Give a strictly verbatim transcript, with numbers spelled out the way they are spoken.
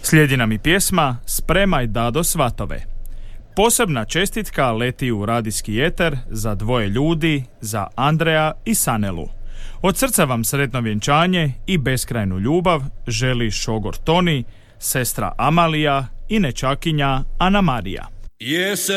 Slijedi nam i pjesma Spremaj Dado svatove. Posebna čestitka leti u radijski eter za dvoje ljudi, za Andreja i Sanelu. Od srca vam sretno vjenčanje i beskrajnu ljubav želi šogor Toni, sestra Amalija i nečakinja Ana Marija. Jesen